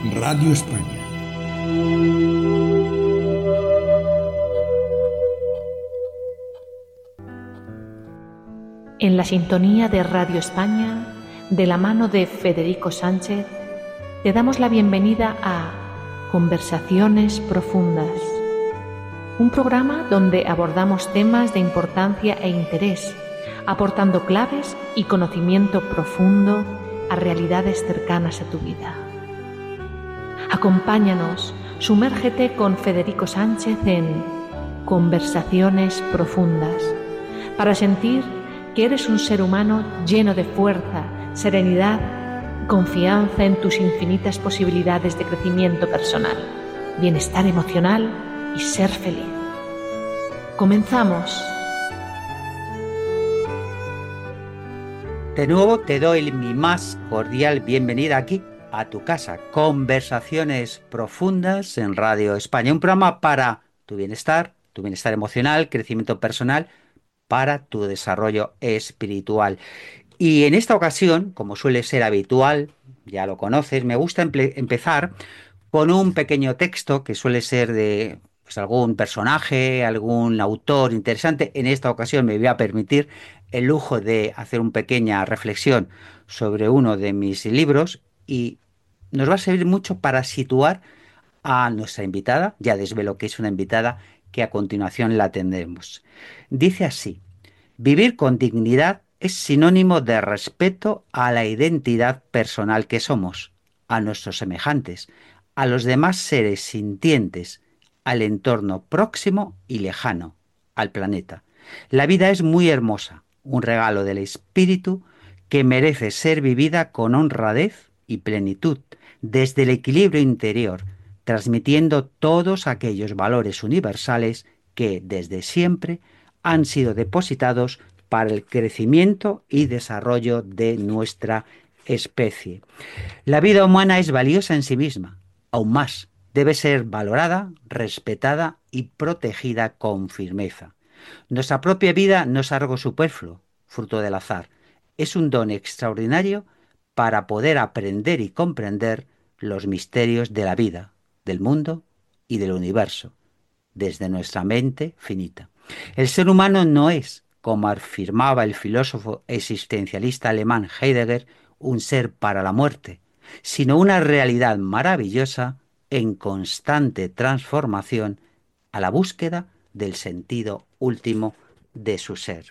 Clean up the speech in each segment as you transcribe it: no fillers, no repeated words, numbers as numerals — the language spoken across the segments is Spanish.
Radio España. En la sintonía de Radio España, de la mano de Federico Sánchez, te damos la bienvenida a Conversaciones Profundas, un programa donde abordamos temas de importancia e interés, aportando claves y conocimiento profundo a realidades cercanas a tu vida. Acompáñanos, sumérgete con Federico Sánchez en Conversaciones Profundas, para sentir que eres un ser humano lleno de fuerza, serenidad, confianza en tus infinitas posibilidades de crecimiento personal, bienestar emocional y ser feliz. Comenzamos. De nuevo te doy mi más cordial bienvenida aquí a tu casa. Conversaciones Profundas en Radio España. Un programa para tu bienestar emocional, crecimiento personal, para tu desarrollo espiritual. Y en esta ocasión, como suele ser habitual, ya lo conoces, me gusta empezar con un pequeño texto que suele ser de pues, algún personaje, algún autor interesante. En esta ocasión me voy a permitir el lujo de hacer una pequeña reflexión sobre uno de mis libros y nos va a servir mucho para situar a nuestra invitada. Ya desvelo que es una invitada que a continuación la tendremos. Dice así: vivir con dignidad es sinónimo de respeto a la identidad personal que somos, a nuestros semejantes, a los demás seres sintientes, al entorno próximo y lejano, al planeta. La vida es muy hermosa, un regalo del espíritu que merece ser vivida con honradez y plenitud, desde el equilibrio interior, transmitiendo todos aquellos valores universales que, desde siempre, han sido depositados para el crecimiento y desarrollo de nuestra especie. La vida humana es valiosa en sí misma, aún más, debe ser valorada, respetada y protegida con firmeza. Nuestra propia vida no es algo superfluo, fruto del azar. Es un don extraordinario para poder aprender y comprender los misterios de la vida, del mundo y del universo, desde nuestra mente finita. El ser humano no es, como afirmaba el filósofo existencialista alemán Heidegger, un ser para la muerte, sino una realidad maravillosa en constante transformación a la búsqueda del sentido último de su ser.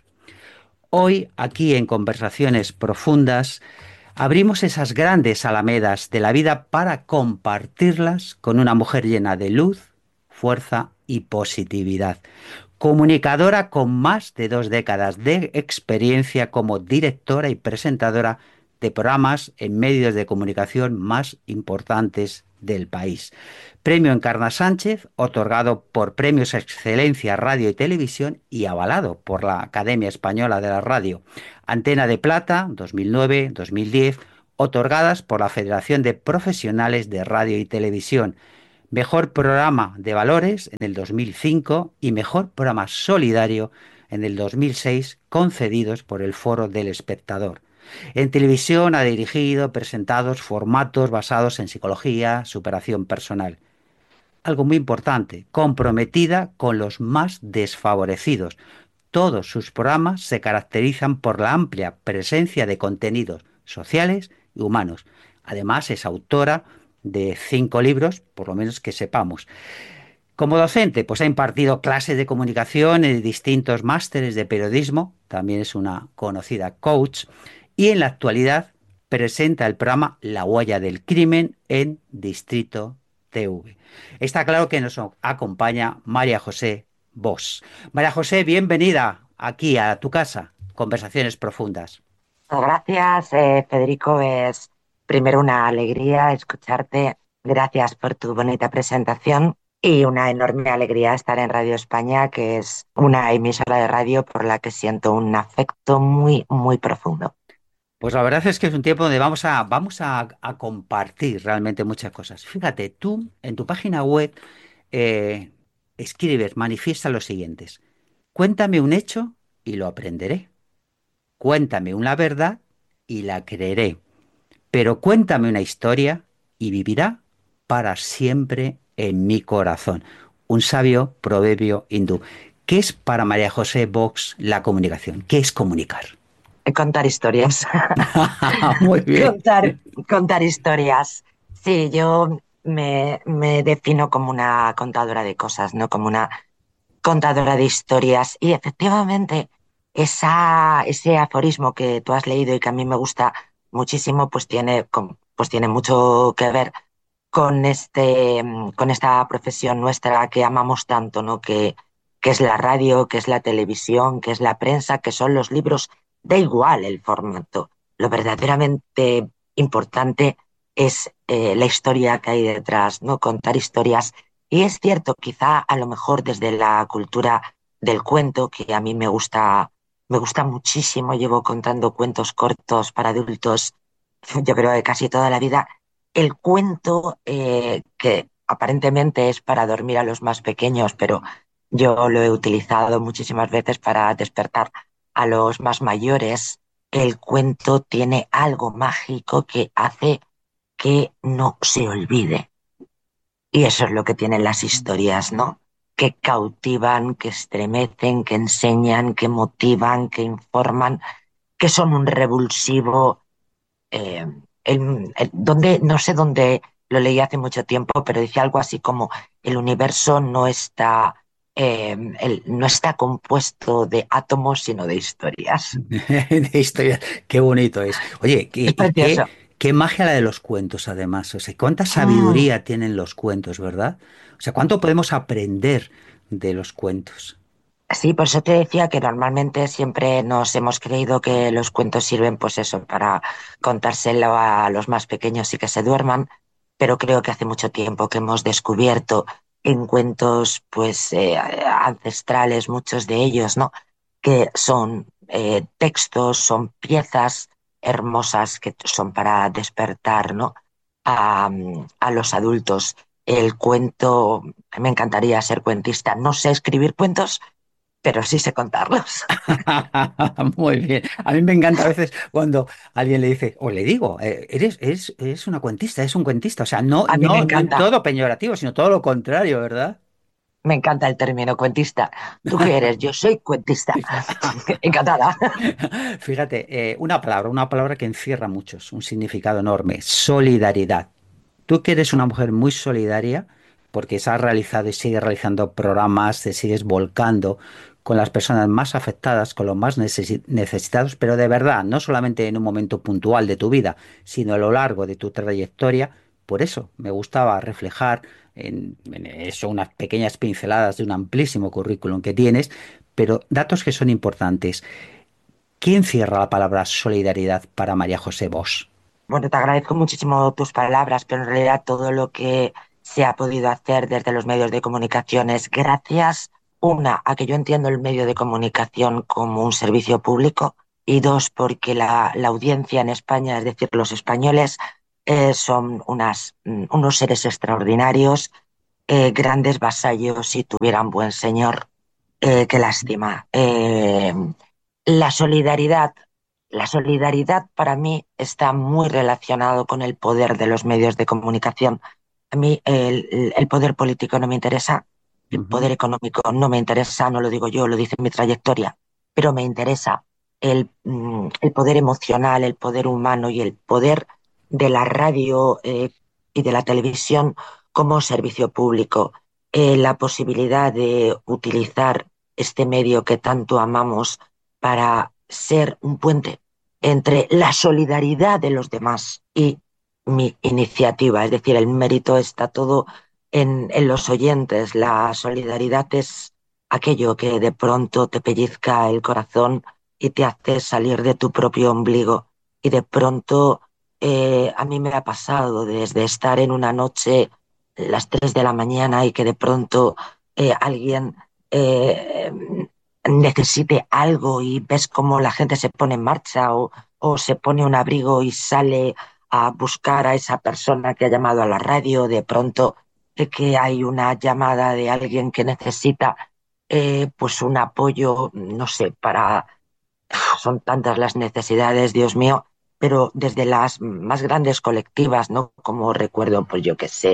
Hoy, aquí en Conversaciones Profundas, abrimos esas grandes alamedas de la vida para compartirlas con una mujer llena de luz, fuerza y positividad. Comunicadora con más de 2 décadas de experiencia como directora y presentadora de programas en medios de comunicación más importantes del país. Premio Encarna Sánchez, otorgado por Premios Excelencia Radio y Televisión y avalado por la Academia Española de la Radio. Antena de Plata, 2009-2010, otorgadas por la Federación de Profesionales de Radio y Televisión. Mejor programa de valores en el 2005 y mejor programa solidario en el 2006, concedidos por el Foro del Espectador. En televisión ha dirigido, presentado formatos basados en psicología, superación personal. Algo muy importante, comprometida con los más desfavorecidos. Todos sus programas se caracterizan por la amplia presencia de contenidos sociales y humanos. Además, es autora de 5 libros, por lo menos que sepamos. Como docente, pues ha impartido clases de comunicación en distintos másteres de periodismo, también es una conocida coach, y en la actualidad presenta el programa La huella del crimen en Distrito TV. Está claro que nos acompaña María José Bosch. María José, bienvenida aquí a tu casa, Conversaciones Profundas. Gracias, Federico. Es primero una alegría escucharte. Gracias por tu bonita presentación y una enorme alegría estar en Radio España, que es una emisora de radio por la que siento un afecto muy, muy profundo. Pues la verdad es que es un tiempo donde vamos a compartir realmente muchas cosas. Fíjate, tú en tu página web eh, escribes, manifiesta lo siguientes. Cuéntame un hecho y lo aprenderé. Cuéntame una verdad y la creeré. Pero cuéntame una historia y vivirá para siempre en mi corazón. Un sabio proverbio hindú. ¿Qué es para María José Vox la comunicación? ¿Qué es comunicar? Contar historias. Muy bien. Contar historias. Sí, yo me defino como una contadora de cosas, ¿no? Como una contadora de historias. Y efectivamente, ese aforismo que tú has leído y que a mí me gusta muchísimo, pues tiene mucho que ver con con esta profesión nuestra que amamos tanto, ¿no? Que es la radio, que es la televisión, que es la prensa, que son los libros. Da igual el formato. Lo verdaderamente importante es la historia que hay detrás, ¿no? Contar historias. Y es cierto, quizá a lo mejor desde la cultura del cuento, que a mí me gusta muchísimo, llevo contando cuentos cortos para adultos, yo creo que casi toda la vida. El cuento, que aparentemente es para dormir a los más pequeños, pero yo lo he utilizado muchísimas veces para despertar a los más mayores. El cuento tiene algo mágico que hace que no se olvide. Y eso es lo que tienen las historias, ¿no? Que cautivan, que estremecen, que enseñan, que motivan, que informan, que son un revulsivo. eh, donde, no sé dónde lo leí hace mucho tiempo, pero dice algo así como el universo no está compuesto de átomos, sino de historias. De historia. Qué bonito es. Oye, Es y precioso. qué magia la de los cuentos, además. O sea, cuánta Mm. sabiduría tienen los cuentos, ¿verdad? O sea, cuánto podemos aprender de los cuentos. Sí, por eso te decía que normalmente siempre nos hemos creído que los cuentos sirven, pues eso, para contárselo a los más pequeños y que se duerman, pero creo que hace mucho tiempo que hemos descubierto en cuentos, pues, ancestrales, muchos de ellos, ¿no? Que son textos, son piezas hermosas que son para despertar, ¿no? A los adultos. El cuento, me encantaría ser cuentista. No sé escribir cuentos, pero sí sé contarlos. Muy bien. A mí me encanta a veces cuando alguien le dice, o le digo, eres una cuentista, es un cuentista. O sea, A mí no en todo peyorativo, sino todo lo contrario, ¿verdad? me encanta el término cuentista. ¿Tú qué eres? Yo soy cuentista. Encantada. Fíjate, una palabra que encierra muchos, un significado enorme, solidaridad. Tú que eres una mujer muy solidaria, porque has realizado y sigues realizando programas, te sigues volcando con las personas más afectadas, con los más necesitados, pero de verdad, no solamente en un momento puntual de tu vida, sino a lo largo de tu trayectoria. Por eso me gustaba reflejar en eso unas pequeñas pinceladas de un amplísimo currículum que tienes, pero datos que son importantes. ¿Quién cierra la palabra solidaridad para María José Bosch? Bueno, te agradezco muchísimo tus palabras, pero en realidad todo lo que se ha podido hacer desde los medios de comunicación es gracias, una, a que yo entiendo el medio de comunicación como un servicio público, y dos, porque la audiencia en España, es decir, los españoles, son unos seres extraordinarios, grandes vasallos si tuvieran buen señor. Qué lástima. La solidaridad, la solidaridad para mí está muy relacionado con el poder de los medios de comunicación. A mí el poder político no me interesa, el Ujú. poder económico no me interesa, no lo digo yo, lo dice mi trayectoria, pero me interesa el poder emocional, el poder humano y el poder de la radio, y de la televisión como servicio público. La posibilidad de utilizar este medio que tanto amamos para ser un puente entre la solidaridad de los demás y mi iniciativa. Es decir, el mérito está todo en los oyentes. La solidaridad es aquello que de pronto te pellizca el corazón y te hace salir de tu propio ombligo. Y de pronto, a mí me ha pasado desde estar en una noche las 3 de la mañana y que de pronto alguien eh, necesite algo y ves cómo la gente se pone en marcha o se pone un abrigo y sale a buscar a esa persona que ha llamado a la radio, de pronto que hay una llamada de alguien que necesita pues un apoyo, no sé, para... Son tantas las necesidades, Dios mío, pero desde las más grandes colectivas, ¿no? Como recuerdo, pues yo qué sé,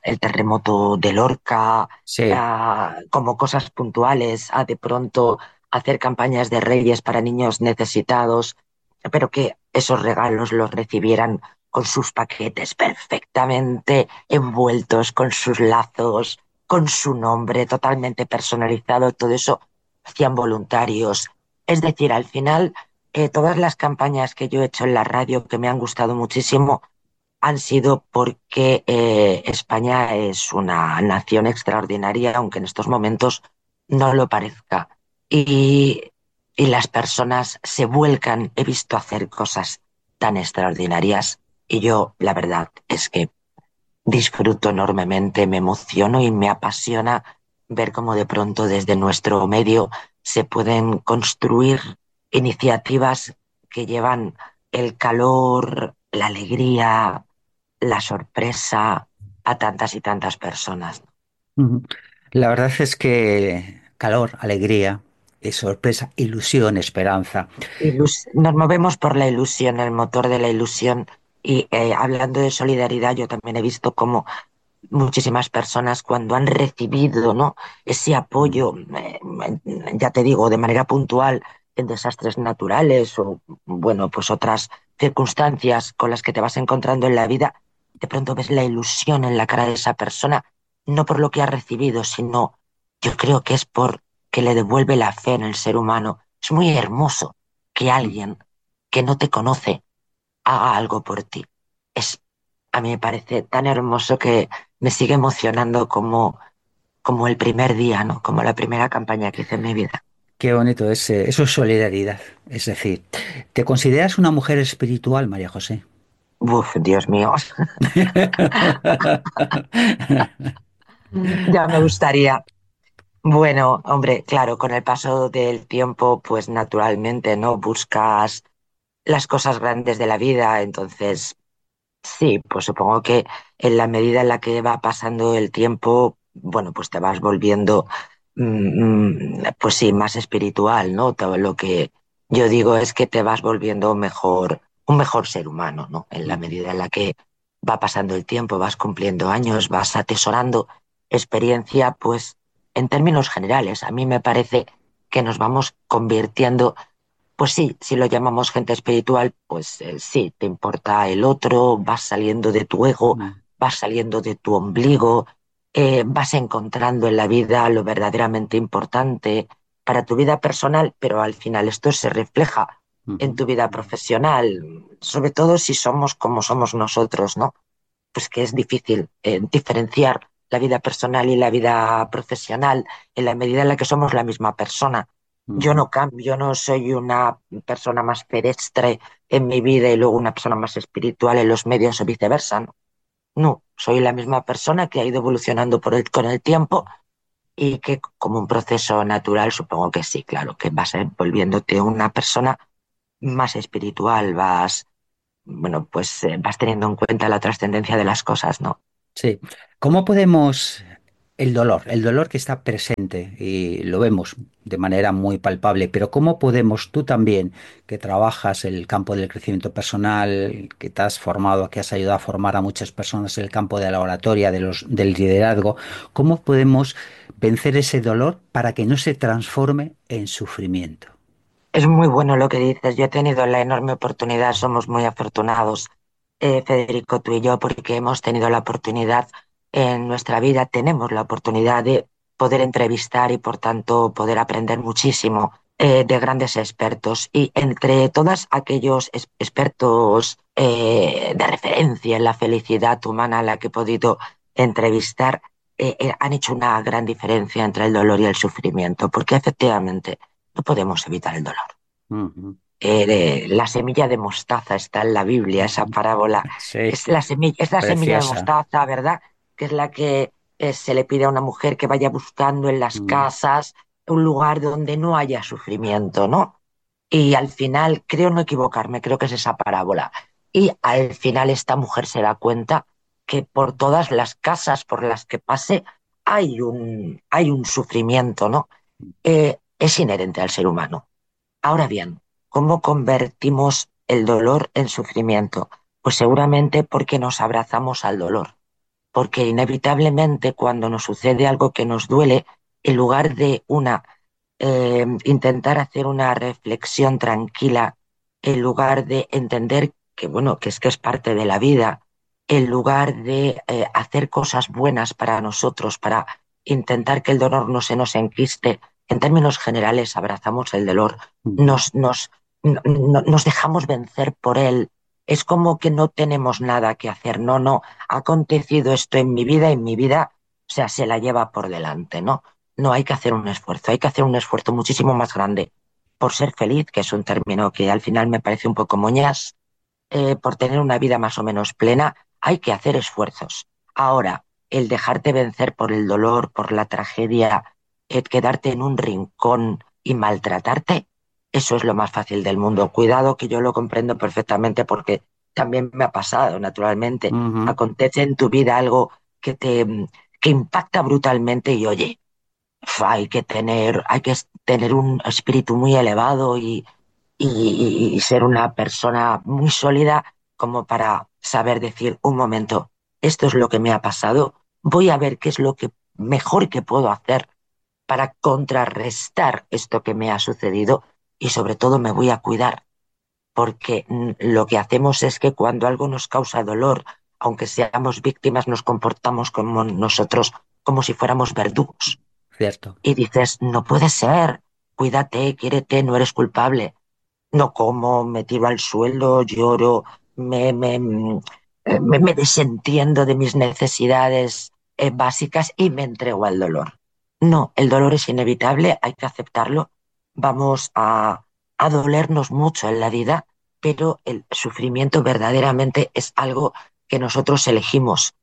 el terremoto de Lorca, Sí. como cosas puntuales, a de pronto hacer campañas de Reyes para niños necesitados, pero que esos regalos los recibieran con sus paquetes perfectamente envueltos, con sus lazos, con su nombre totalmente personalizado, todo eso hacían voluntarios. Es decir, al final, todas las campañas que yo he hecho en la radio que me han gustado muchísimo han sido porque España es una nación extraordinaria, aunque en estos momentos no lo parezca. Y, y las personas se vuelcan, he visto hacer cosas tan extraordinarias y yo, la verdad, es que disfruto enormemente, me emociono y me apasiona ver cómo de pronto desde nuestro medio se pueden construir iniciativas que llevan el calor, la alegría, la sorpresa a tantas y tantas personas. Ujú. La verdad es que calor, alegría, sorpresa, ilusión, esperanza. Nos movemos por la ilusión, el motor de la ilusión. Y hablando de solidaridad, yo también he visto cómo muchísimas personas cuando han recibido, ¿no?, ese Mm, apoyo, ya te digo, de manera puntual en desastres naturales o, bueno, pues otras circunstancias con las que te vas encontrando en la vida, de pronto ves la ilusión en la cara de esa persona, no por lo que ha recibido, sino yo creo que es por que le devuelve la fe en el ser humano. Es muy hermoso que mm. alguien que no te conoce haga algo por ti. Es, a mí me parece tan hermoso que me sigue emocionando como el primer día, ¿no? Como la primera campaña que hice en mi vida. Qué bonito es, eso es solidaridad. Es decir, ¿te consideras una mujer espiritual, María José? Uf, Dios mío, ya me gustaría. Bueno, hombre, claro, con el paso del tiempo, pues naturalmente, ¿no? Buscas las cosas grandes de la vida, entonces sí, pues supongo que en la medida en la que va pasando el tiempo, bueno, pues te vas volviendo, pues sí, más espiritual, ¿no? Todo lo que yo digo es que te vas volviendo mejor, un mejor ser humano, ¿no? En la medida en la que va pasando el tiempo, vas cumpliendo años, vas atesorando experiencia, pues en términos generales, a mí me parece que nos vamos convirtiendo, pues sí, si lo llamamos gente espiritual, pues sí, te importa el otro, vas saliendo de tu ego, Mm, vas saliendo de tu ombligo, vas encontrando en la vida lo verdaderamente importante para tu vida personal, pero al final esto se refleja en ujú. tu vida profesional, sobre todo si somos como somos nosotros, ¿no? Pues que es difícil diferenciar la vida personal y la vida profesional en la medida en la que somos la misma persona. Yo Ujú. no cambio, yo no soy una persona más pedestre en mi vida y luego una persona más espiritual en los medios o viceversa. No, no, soy la misma persona que ha ido evolucionando con el tiempo y que como un proceso natural supongo que sí, claro, que vas volviéndote una persona más espiritual, bueno, pues vas teniendo en cuenta la trascendencia de las cosas, ¿no? Sí. ¿Cómo podemos el dolor que está presente y lo vemos de manera muy palpable, pero cómo podemos tú también, que trabajas el campo del crecimiento personal, que te has formado, que has ayudado a formar a muchas personas en el campo de la oratoria, del liderazgo, cómo podemos vencer ese dolor para que no se transforme en sufrimiento? Es muy bueno lo que dices. Yo he tenido la enorme oportunidad, somos muy afortunados, Federico, tú y yo, porque hemos tenido la oportunidad en nuestra vida, tenemos la oportunidad de poder entrevistar y, por tanto, poder aprender muchísimo de grandes expertos. Y entre todos aquellos expertos de referencia en la felicidad humana a la que he podido entrevistar, han hecho una gran diferencia entre el dolor y el sufrimiento, porque efectivamente no podemos evitar el dolor. Ujú, La semilla de mostaza está en la Biblia, esa ujú. parábola. Sí, Es la semilla de preciosa. mostaza, ¿verdad? Que es la que se le pide a una mujer que vaya buscando en las Mm, casas un lugar donde no haya sufrimiento, ¿no? Y al final, creo no equivocarme, creo que es esa parábola. Y al final esta mujer se da cuenta que por todas las casas por las que pase hay un sufrimiento, ¿no? Es inherente al ser humano. Ahora bien, ¿cómo convertimos el dolor en sufrimiento? Pues seguramente porque nos abrazamos al dolor. porque inevitablemente cuando nos sucede algo que nos duele, en lugar de intentar hacer una reflexión tranquila, en lugar de entender que, bueno, que es parte de la vida, en lugar de hacer cosas buenas para nosotros, para intentar que el dolor no se nos enquiste, en términos generales abrazamos el dolor, Ujú. nos, nos, nos dejamos vencer por él. Es como que no tenemos nada que hacer. No, no, ha acontecido esto en mi vida, o sea, se la lleva por delante, ¿no? No hay que hacer un esfuerzo, hay que hacer un esfuerzo muchísimo más grande por ser feliz, que es un término que al final me parece un poco moñas, por tener una vida más o menos plena, hay que hacer esfuerzos. Ahora, el dejarte vencer por el dolor, por la tragedia, quedarte en un rincón y maltratarte, eso es lo más fácil del mundo. Cuidado, que yo lo comprendo perfectamente porque también me ha pasado, naturalmente. Ujú. Acontece en tu vida algo que impacta brutalmente y oye, hay que tener un espíritu muy elevado y ser una persona muy sólida como para saber decir, un momento, esto es lo que me ha pasado, voy a ver qué es lo que mejor que puedo hacer para contrarrestar esto que me ha sucedido y sobre todo me voy a cuidar, porque lo que hacemos es que cuando algo nos causa dolor, aunque seamos víctimas, nos comportamos como nosotros, como si fuéramos verdugos. Cierto. Y dices, no puede ser, cuídate, quiérete, no eres culpable. No como, me tiro al suelo, lloro, me desentiendo de mis necesidades básicas y me entrego al dolor. No, el dolor es inevitable, hay que aceptarlo. Vamos a dolernos mucho en la vida, pero el sufrimiento verdaderamente es algo que nosotros elegimos,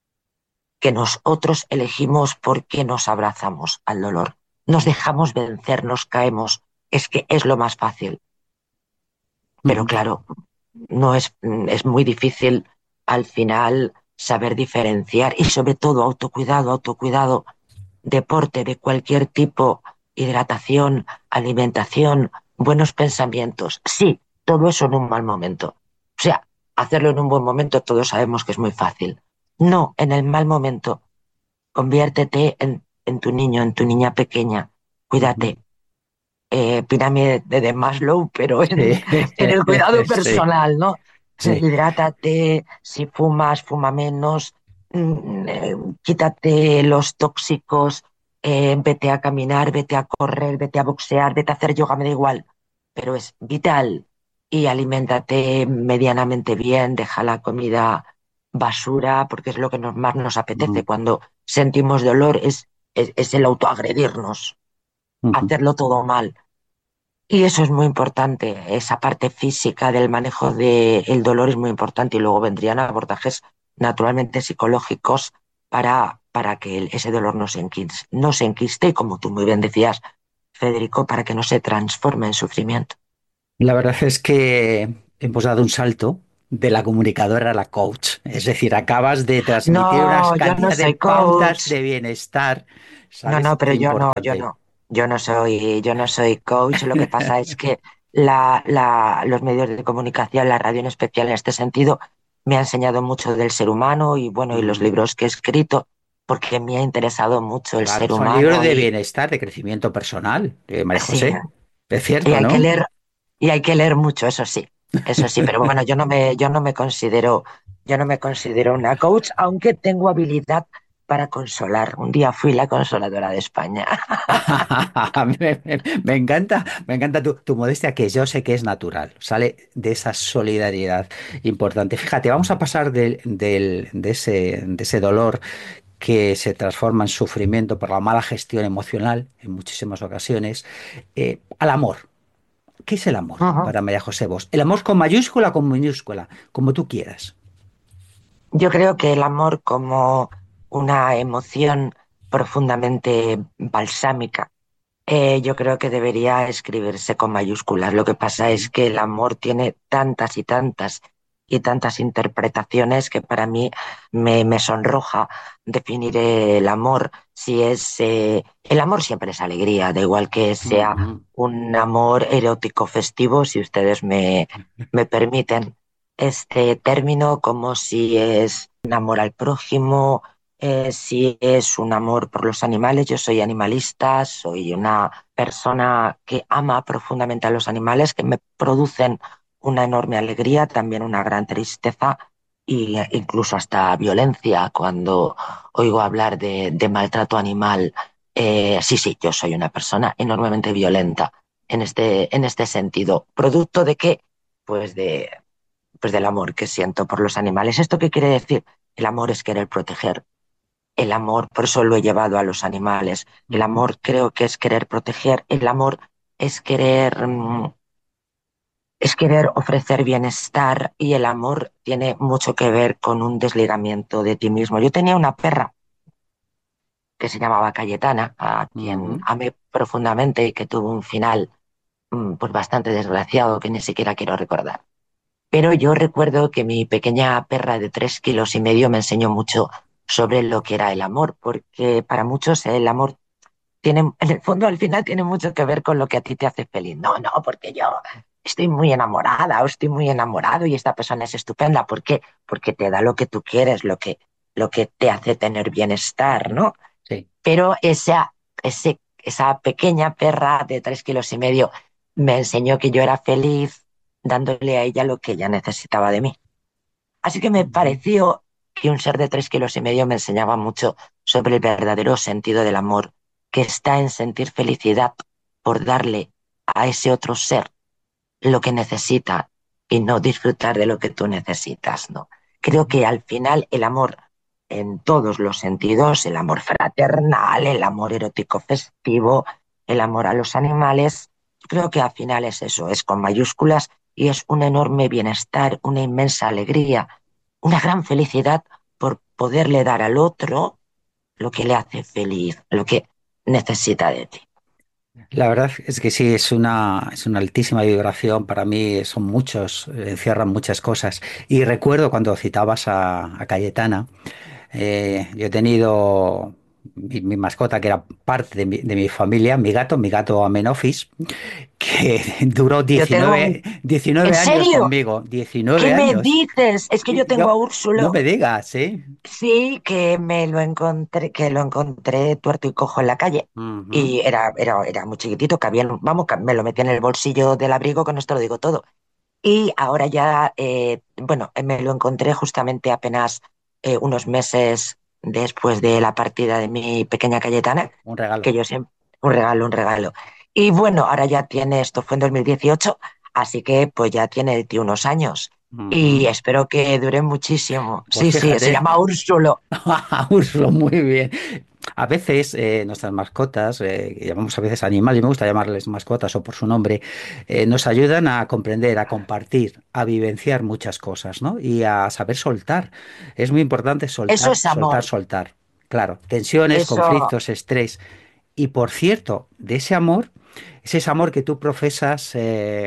porque nos abrazamos al dolor. Nos dejamos vencer, nos caemos. Es que es lo más fácil. Pero Ujú. claro, no es, es muy difícil al final saber diferenciar y sobre todo autocuidado, autocuidado, deporte de cualquier tipo, hidratación, alimentación, buenos pensamientos. Sí, todo eso en un mal momento. O sea, hacerlo en un buen momento todos sabemos que es muy fácil. No, en el mal momento, conviértete en tu niño, en tu niña pequeña. Ujú. Cuídate, pirámide de Maslow, pero Sí, en el cuidado sí, personal, ¿no? sí. Hidrátate, si fumas, fuma menos, quítate los tóxicos, vete a caminar, vete a correr, vete a boxear, vete a hacer yoga, me da igual, pero es vital y aliméntate medianamente bien, deja la comida basura, porque es lo que más nos apetece Ujú. cuando sentimos dolor, es el autoagredirnos, Ujú. hacerlo todo mal. Y eso es muy importante, esa parte física del manejo del dolor es muy importante y luego vendrían abordajes naturalmente psicológicos para que ese dolor no se enquiste y como tú muy bien decías, Federico, para que no se transforme en sufrimiento. La verdad es que hemos dado un salto de la comunicadora a la coach. Es decir, acabas de transmitir una No, yo no cantidad de soy pautas coach. de bienestar, No, ¿sabes? no, pero Importante. yo no soy coach. Lo que pasa es que los medios de comunicación, la radio en especial en este sentido, me ha enseñado mucho del ser humano y bueno, y los Mm, libros que he escrito, porque me ha interesado mucho el claro, ser son libros humano de y bienestar, de crecimiento personal, María sí, José. Es y cierto, hay que ¿no? leer, y hay que leer mucho, eso sí, pero bueno, yo no me considero una coach, aunque tengo habilidad para consolar. Un día fui la consoladora de España. Me encanta tu modestia, que yo sé que es natural, sale de esa solidaridad importante. Fíjate, vamos a pasar de ese dolor que se transforma en sufrimiento por la mala gestión emocional en muchísimas ocasiones, al amor. ¿Qué es el amor Ujú. para María José Bosch? El amor con mayúscula o con minúscula, como tú quieras. Yo creo que el amor como una emoción profundamente balsámica, yo creo que debería escribirse con mayúsculas. Lo que pasa es Ujú. que el amor tiene tantas y tantas y tantas interpretaciones que para mí me sonroja definir el amor. Si es, el amor siempre es alegría, da igual que sea Ujú. un amor erótico festivo, si ustedes me permiten este término, como si es un amor al prójimo, si es un amor por los animales. Yo soy animalista, soy una persona que ama profundamente a los animales, que me producen una enorme alegría, también una gran tristeza e incluso hasta violencia cuando oigo hablar de maltrato animal. Sí, sí, yo soy una persona enormemente violenta en este sentido. ¿Producto de qué? Pues pues del amor que siento por los animales. ¿Esto qué quiere decir? El amor es querer proteger. El amor, por eso lo he llevado a los animales. El Ujú. amor creo que es querer proteger. El amor es es querer ofrecer bienestar, y el amor tiene mucho que ver con un desligamiento de ti mismo. Yo tenía una perra que se llamaba Cayetana, a quien Ujú. amé profundamente y que tuvo un final pues bastante desgraciado que ni siquiera quiero recordar. Pero yo recuerdo que mi pequeña perra de 3,5 kilos me enseñó mucho sobre lo que era el amor, porque para muchos el amor tiene, en el fondo, al final tiene mucho que ver con lo que a ti te hace feliz. No, no, porque yo estoy muy enamorada o estoy muy enamorado y esta persona es estupenda. ¿Por qué? Porque te da lo que tú quieres, lo que te hace tener bienestar, ¿no? Sí. Pero esa pequeña perra de 3,5 kilos me enseñó que yo era feliz dándole a ella lo que ella necesitaba de mí. Así que me Ujú. pareció que un ser de 3,5 kilos me enseñaba mucho sobre el verdadero sentido del amor, que está en sentir felicidad por darle a ese otro ser lo que necesita y no disfrutar de lo que tú necesitas, ¿no? Creo que al final el amor en todos los sentidos, el amor fraternal, el amor erótico festivo, el amor a los animales, creo que al final es eso, es con mayúsculas, y es un enorme bienestar, una inmensa alegría, una gran felicidad por poderle dar al otro lo que le hace feliz, lo que necesita de ti. La verdad es que sí, es una altísima vibración. Para mí son muchos, encierran muchas cosas. Y recuerdo cuando citabas a Cayetana, yo he tenido mi mascota que era parte de mi familia, mi gato Amenofis, que duró Yo tengo, 19 ¿en años serio? conmigo, ¿Qué 19 me años. dices? Es que yo Y tengo a no, no Úrsulo. me digas, ¿sí? Sí, que lo encontré tuerto y cojo en la calle. Ujú. Y era muy chiquitito, vamos, me lo metí en el bolsillo del abrigo, con esto lo digo todo. Y ahora ya, bueno, me lo encontré justamente apenas unos meses después de la partida de mi pequeña Cayetana, Un regalo. que yo siempre, un regalo, un regalo. Y bueno, ahora ya tiene, esto fue en 2018, así que pues ya tiene unos años. Ujú. Y espero que dure muchísimo. Pues Sí, sí, se fíjate. llama Úrsulo. Úrsula, muy bien. A veces nuestras mascotas, que llamamos a veces animales, me gusta llamarles mascotas o por su nombre, nos ayudan a comprender, a compartir, a vivenciar muchas cosas, ¿no? Y a saber soltar. Es muy importante Eso soltar, es soltar, amor. soltar. Claro, tensiones, Eso, conflictos, estrés. Y por cierto, de ese amor, es ese amor que tú profesas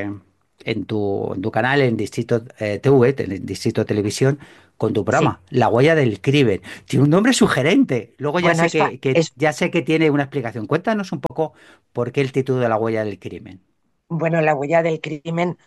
en tu canal, en Distrito TV, en Distrito Televisión, con tu sí. programa, La Huella del Crimen. Tiene un nombre sugerente. Luego ya Bueno, sé ya sé que tiene una explicación. Cuéntanos un poco por qué el título de La Huella del Crimen. bueno, La huella del crimen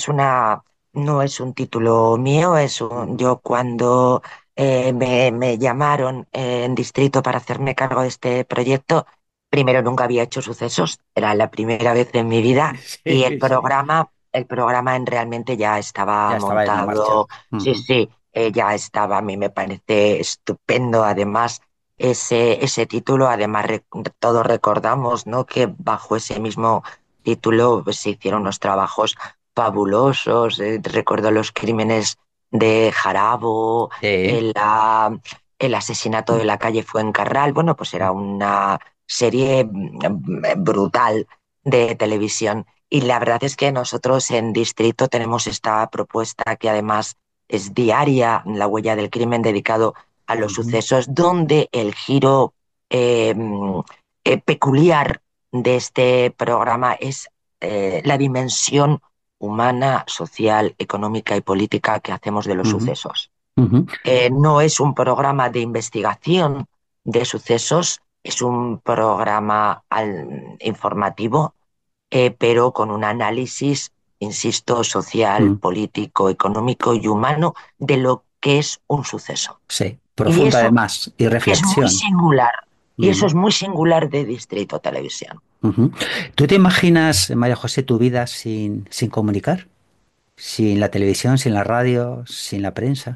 no es un título mío, Ujú. yo cuando me llamaron en distrito para hacerme cargo de este proyecto, primero nunca había hecho sucesos, era la primera vez en mi vida, y Sí, sí. el programa realmente ya estaba Ya estaba en marcha. montado. Sí, Ujú. sí, ya estaba. A mí me parece estupendo, además, ese título. Además, todos recordamos, ¿no?, que bajo ese mismo título pues, se hicieron unos trabajos fabulosos. Recuerdo los crímenes de Jarabo, Sí. el, ah, el asesinato de la calle Fuencarral. Bueno, pues era una serie brutal de televisión. Y la verdad es que nosotros en Distrito tenemos esta propuesta que además es diaria, La huella del crimen, dedicado a los Ujú. sucesos, donde el giro eh, peculiar de este programa es la dimensión humana, social, económica y política que hacemos de los Ujú. sucesos. Ujú. No es un programa de investigación de sucesos, es un programa informativo, pero con un análisis, insisto, social, Ujú. político, económico y humano de lo que es un suceso. Sí. Y Profunda eso además y es muy reflexión. singular. Y eso Ujú, es muy singular de Distrito Televisión. ujú. ¿Tú te imaginas, María José, tu vida sin comunicar? Sin la televisión, sin la radio, sin la prensa.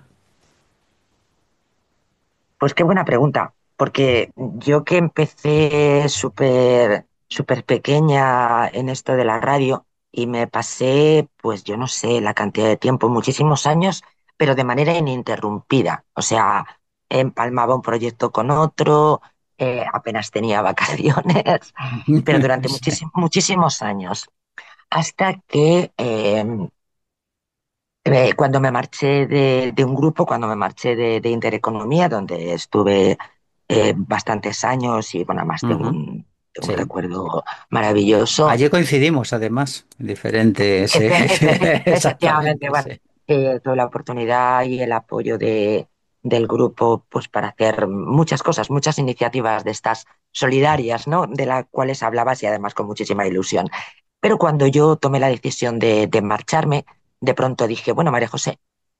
Pues qué buena pregunta, porque yo que empecé súper pequeña en esto de la radio y me pasé, pues yo no sé, la cantidad de tiempo, muchísimos años, pero de manera ininterrumpida. O sea, empalmaba un proyecto con otro, apenas tenía vacaciones, pero durante Sí. muchísimos años, hasta que cuando me marché de un grupo, cuando me marché de Intereconomía, donde estuve bastantes años y bueno, más Ujú, de un sí. recuerdo maravilloso. Allí coincidimos, además, en diferentes. Efectivamente, Exactamente, bueno, sí. tuve la oportunidad y el apoyo del grupo pues para hacer muchas cosas, muchas iniciativas de estas solidarias, ¿no? De las cuales hablabas y además con muchísima ilusión. Pero cuando yo tomé la decisión de marcharme, de pronto dije, bueno, María José,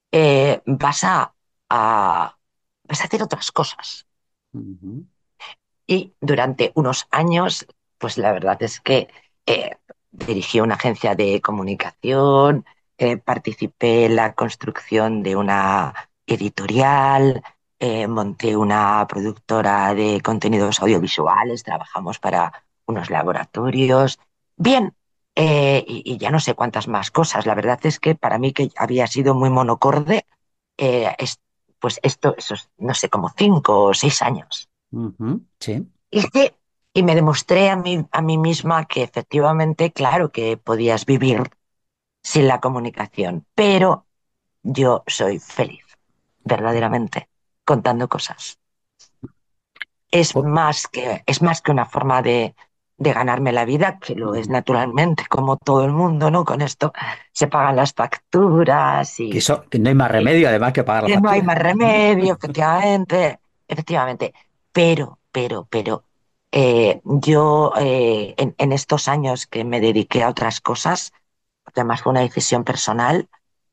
a- vas a hacer otras cosas. Ujú, Y durante unos años, pues la verdad es que dirigí una agencia de comunicación, participé en la construcción de una editorial, monté una productora de contenidos audiovisuales, trabajamos para unos laboratorios. Bien, y ya no sé cuántas más cosas. La verdad es que para mí, que había sido muy monocorde, eh, es- pues esos, no sé, como 5 o 6 años. ujú, sí. Hice y me demostré a mí misma que efectivamente, claro que podías vivir sin la comunicación, pero yo soy feliz, verdaderamente, contando cosas. Po- Es más que una forma de ganarme la vida, que lo es ujú. naturalmente, como todo el mundo, ¿no? Con esto se pagan las facturas Que no hay más y remedio, además, que pagar la que no hay factura. más remedio, efectivamente, efectivamente. Pero, yo en estos años que me dediqué a otras cosas, porque además fue una decisión personal,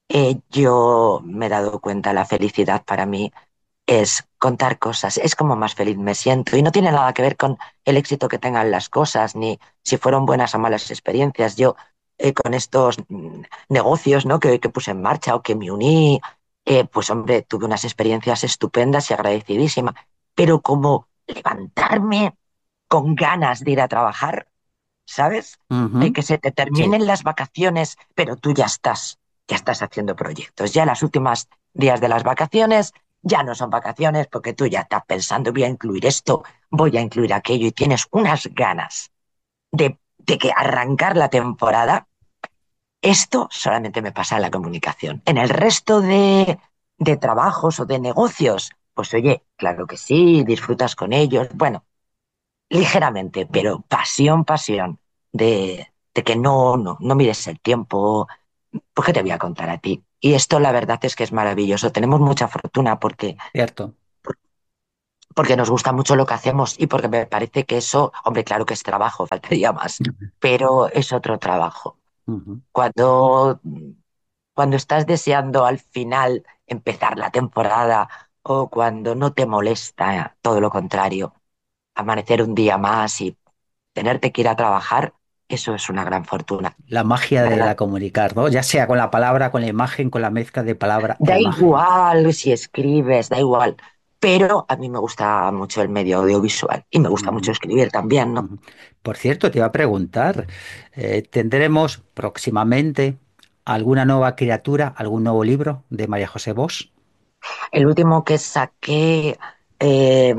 yo me he dado cuenta, la felicidad para mí es contar cosas, es como más feliz me siento y no tiene nada que ver con el éxito que tengan las cosas, ni si fueron buenas o malas experiencias. Yo con estos negocios, ¿no? que puse en marcha o que me uní, pues hombre, tuve unas experiencias estupendas y agradecidísimas, pero como levantarme con ganas de ir a trabajar, ¿sabes? Ujú, Que se te sí. terminen las vacaciones, pero tú ya estás haciendo proyectos. Ya las últimas días de las vacaciones ya no son vacaciones porque tú ya estás pensando, voy a incluir esto, voy a incluir aquello y tienes unas ganas de que arrancar la temporada. Esto solamente me pasa en la comunicación. En el resto de trabajos o de negocios, pues oye, claro que sí, disfrutas con ellos. Bueno, ligeramente, pero pasión, pasión, de que no mires el tiempo, pues qué te voy a contar a ti. Y esto la verdad es que es maravilloso. Tenemos mucha fortuna Cierto. porque nos gusta mucho lo que hacemos y porque me parece que eso, hombre, claro que es trabajo, faltaría más, pero es otro trabajo. Ujú. Cuando, cuando estás deseando al final empezar la temporada o cuando no te molesta, todo lo contrario, amanecer un día más y tenerte que ir a trabajar, eso es una gran fortuna, La magia de ¿verdad? la comunicar, ¿no? Ya sea con la palabra, con la imagen, con la mezcla de palabra e Da imagen. igual si escribes, da igual, pero a mí me gusta mucho el medio audiovisual y me gusta mucho Ujú, escribir también, ¿no? ujú. Por cierto, te iba a preguntar, ¿tendremos próximamente alguna nueva criatura, algún nuevo libro de María José Bosch? El último que saqué eh,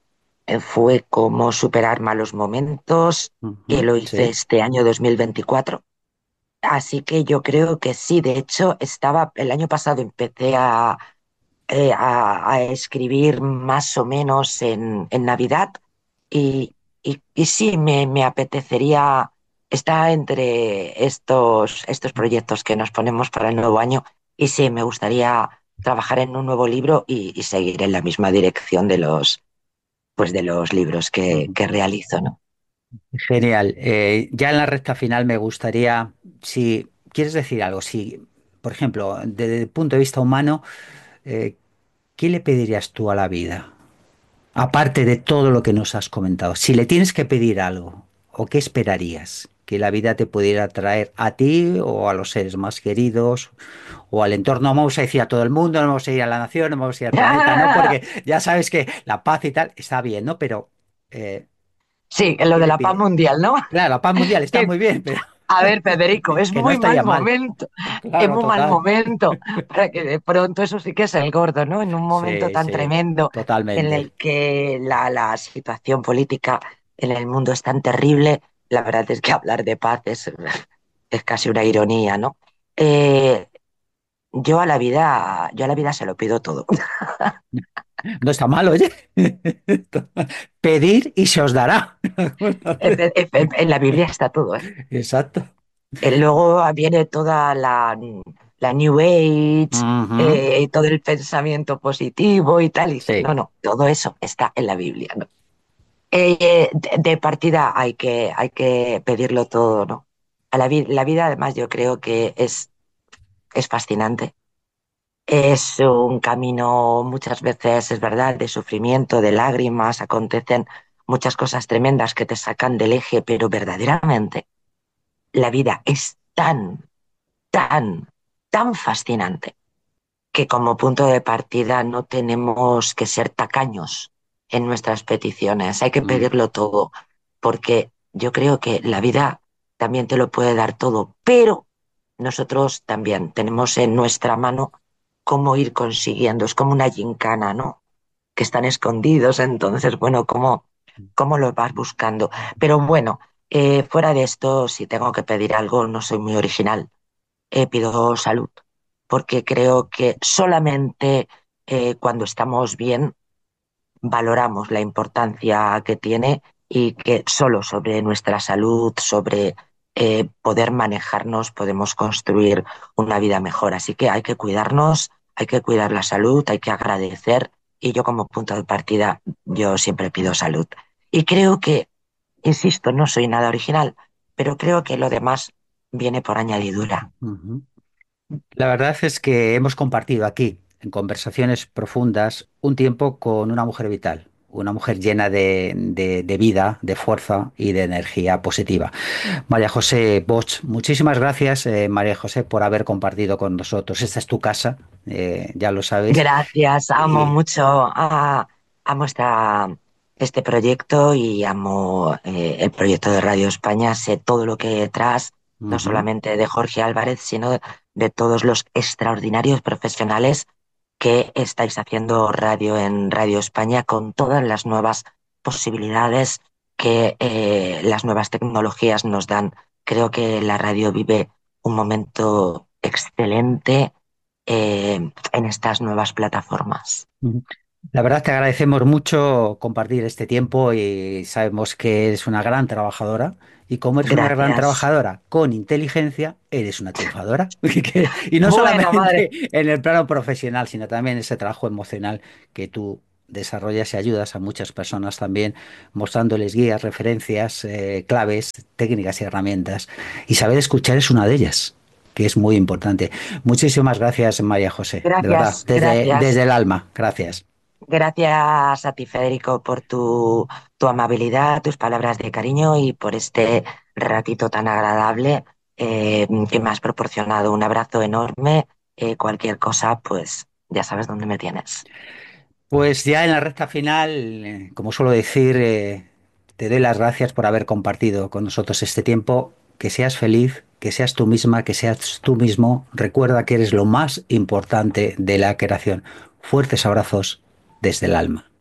fue Cómo superar malos momentos y Ujú, lo hice sí. este año 2024. Así que yo creo que sí, de hecho, el año pasado empecé a escribir más o menos en Navidad y sí, me apetecería estar entre estos proyectos que nos ponemos para el nuevo año y sí, me gustaría trabajar en un nuevo libro y seguir en la misma dirección pues de los libros Ujú. que realizo, ¿no? Genial. Ya en la recta final me gustaría, si quieres decir algo, si, por ejemplo, desde el punto de vista humano, ¿qué le pedirías tú a la vida? Aparte de todo lo que nos has comentado, si le tienes que pedir algo, ¿o qué esperarías? ¿Que la vida te pudiera traer a ti o a los seres más queridos o al entorno? No vamos a decir a todo el mundo, no vamos a ir a la nación, no vamos a ir al planeta, ¿no? Porque ya sabes que la paz y tal está bien, ¿no? Pero, eh, Sí, lo ¿qué de le la paz pide? mundial, ¿no? Claro, la paz mundial está Que, muy bien, pero a ver, Federico, es que no muy mal estaría mal. momento, es Claro, muy mal total. momento para que de pronto eso sí que es el gordo, ¿no? En un momento Sí, tan sí, tremendo en totalmente. el que la situación política en el mundo es tan terrible, la verdad es que hablar de paz es casi una ironía, ¿no? Eh, yo a la vida se lo pido todo. No está mal, oye. Pedir y se os dará. En la Biblia está todo, ¿eh? Exacto. Luego viene toda la New Age, Ujú. todo el pensamiento positivo y tal. Y dices, Sí. no, no, todo eso está en la Biblia, ¿no? De partida hay que pedirlo todo, ¿no? La vida, además, yo creo que es fascinante. Es un camino, muchas veces, es verdad, de sufrimiento, de lágrimas, acontecen muchas cosas tremendas que te sacan del eje, pero verdaderamente la vida es tan, tan fascinante que como punto de partida no tenemos que ser tacaños en nuestras peticiones, hay que Mm. pedirlo todo, porque yo creo que la vida también te lo puede dar todo, pero nosotros también tenemos en nuestra mano cómo ir consiguiendo, es como una gincana, ¿no? Que están escondidos, entonces, bueno, cómo lo vas buscando? Pero bueno, fuera de esto, si tengo que pedir algo, no soy muy original, pido salud, porque creo que solamente cuando estamos bien valoramos la importancia que tiene y que solo sobre nuestra salud, sobre poder manejarnos, podemos construir una vida mejor. Así que hay que cuidarnos, hay que cuidar la salud, hay que agradecer y yo como punto de partida, yo siempre pido salud. Y creo que, insisto, no soy nada original, pero creo que lo demás viene por añadidura. Ujú. La verdad es que hemos compartido aquí, en conversaciones profundas, un tiempo con una mujer vital, una mujer llena de vida, de fuerza y de energía positiva. María José Bosch, muchísimas gracias, María José, por haber compartido con nosotros. Esta es tu casa, ya lo sabes. Gracias, amo Y, mucho amo este proyecto y amo el proyecto de Radio España. Sé todo lo que hay detrás, no ujú, solamente de Jorge Álvarez, sino de todos los extraordinarios profesionales que estáis haciendo radio en Radio España con todas las nuevas posibilidades que las nuevas tecnologías nos dan. Creo que la radio vive un momento excelente en estas nuevas plataformas. ujú. La verdad te agradecemos mucho compartir este tiempo y sabemos que eres una gran trabajadora y como eres una gran Gracias. trabajadora con inteligencia, eres una triunfadora. Y no Bueno, madre, solamente en el plano profesional, sino también ese trabajo emocional que tú desarrollas y ayudas a muchas personas también, mostrándoles guías, referencias, claves, técnicas y herramientas. Y saber escuchar es una de ellas, que es muy importante. Muchísimas gracias, María José, de verdad, gracias, gracias. desde el alma. Gracias. Gracias a ti, Federico, por tu amabilidad, tus palabras de cariño y por este ratito tan agradable que me has proporcionado. Un abrazo enorme. Cualquier cosa, pues ya sabes dónde me tienes. Pues ya en la recta final, como suelo decir, te doy las gracias por haber compartido con nosotros este tiempo. Que seas feliz, que seas tú misma, que seas tú mismo. Recuerda que eres lo más importante de la creación. Fuertes abrazos desde el alma.